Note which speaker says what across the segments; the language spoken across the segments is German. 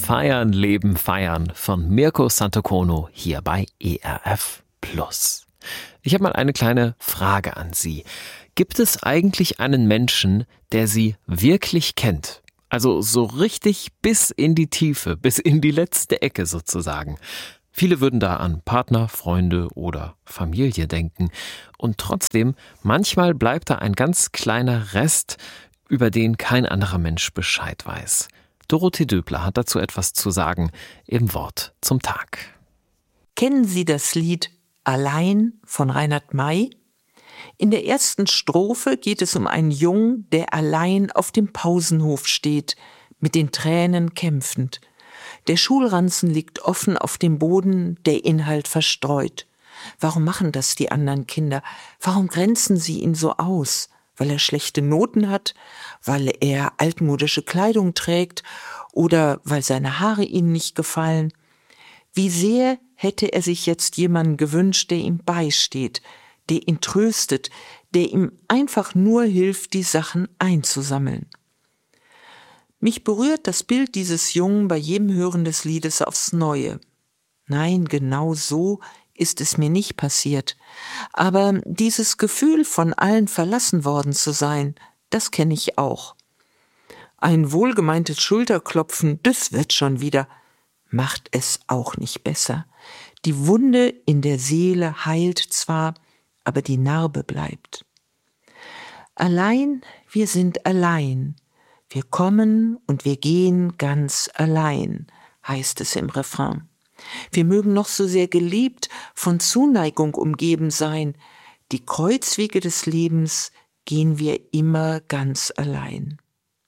Speaker 1: Feiern, Leben, Feiern von Mirko Santocono hier bei ERF+. Ich habe mal eine kleine Frage an Sie. Gibt es eigentlich einen Menschen, der Sie wirklich kennt? Also so richtig bis in die Tiefe, bis in die letzte Ecke sozusagen. Viele würden da an Partner, Freunde oder Familie denken. Und trotzdem, manchmal bleibt da ein ganz kleiner Rest, über den kein anderer Mensch Bescheid weiß. Dorothee Döbler hat dazu etwas zu sagen im Wort zum Tag.
Speaker 2: Kennen Sie das Lied Allein von Reinhard May? In der ersten Strophe geht es um einen Jungen, der allein auf dem Pausenhof steht, mit den Tränen kämpfend. Der Schulranzen liegt offen auf dem Boden, der Inhalt verstreut. Warum machen das die anderen Kinder? Warum grenzen sie ihn so aus? Weil er schlechte Noten hat? Weil er altmodische Kleidung trägt? Oder weil seine Haare ihnen nicht gefallen? Wie sehr hätte er sich jetzt jemanden gewünscht, der ihm beisteht, der ihn tröstet, der ihm einfach nur hilft, die Sachen einzusammeln. Mich berührt das Bild dieses Jungen bei jedem Hören des Liedes aufs Neue. Nein, genau so ist es mir nicht passiert. Aber dieses Gefühl, von allen verlassen worden zu sein, das kenne ich auch. Ein wohlgemeintes Schulterklopfen, das wird schon wieder, macht es auch nicht besser. Die Wunde in der Seele heilt zwar, aber die Narbe bleibt. Allein, wir sind allein. Wir kommen und wir gehen ganz allein, heißt es im Refrain. Wir mögen noch so sehr geliebt, von Zuneigung umgeben sein. Die Kreuzwege des Lebens gehen wir immer ganz allein.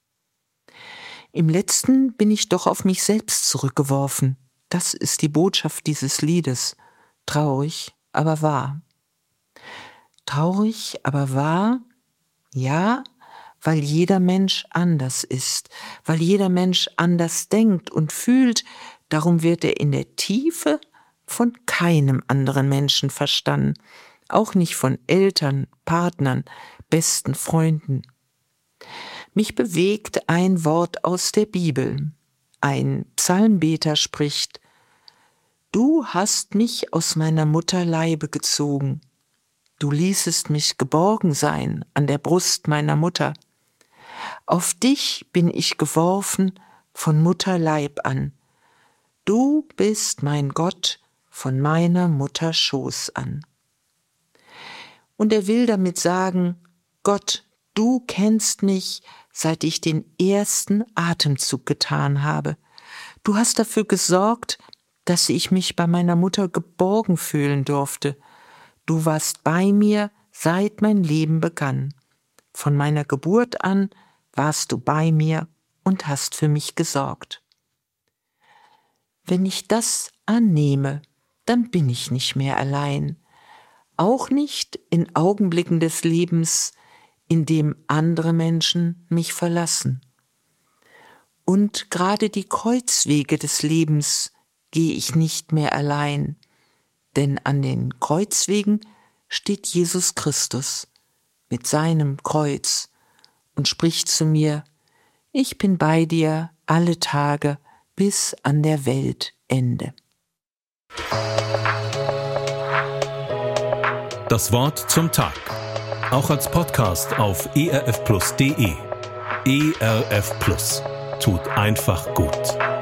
Speaker 2: Im Letzten bin ich doch auf mich selbst zurückgeworfen. Das ist die Botschaft dieses Liedes. Traurig, aber wahr. Traurig, aber wahr? Ja, weil jeder Mensch anders ist, weil jeder Mensch anders denkt und fühlt, darum wird er in der Tiefe von keinem anderen Menschen verstanden, auch nicht von Eltern, Partnern, besten Freunden. Mich bewegt ein Wort aus der Bibel. Ein Psalmbeter spricht: Du hast mich aus meiner Mutter Leibe gezogen. Du ließest mich geborgen sein an der Brust meiner Mutter. Auf dich bin ich geworfen von Mutterleib an. Du bist mein Gott von meiner Mutter Schoß an. Und er will damit sagen: Gott, du kennst mich, seit ich den ersten Atemzug getan habe. Du hast dafür gesorgt, dass ich mich bei meiner Mutter geborgen fühlen durfte. Du warst bei mir, seit mein Leben begann. Von meiner Geburt an warst du bei mir und hast für mich gesorgt. Wenn ich das annehme, dann bin ich nicht mehr allein. Auch nicht in Augenblicken des Lebens, in dem andere Menschen mich verlassen. Und gerade die Kreuzwege des Lebens gehe ich nicht mehr allein, denn an den Kreuzwegen steht Jesus Christus mit seinem Kreuz und spricht zu mir: Ich bin bei dir alle Tage bis an der Weltende.
Speaker 3: Das Wort zum Tag. Auch als Podcast auf erfplus.de. ERF Plus. Tut einfach gut.